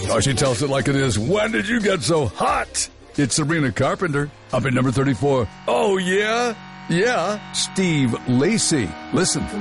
Oh, she tells it like it is. When did you get so hot? It's Sabrina Carpenter. Up at number 34. Oh, yeah? Yeah, Steve Lacy. Listen.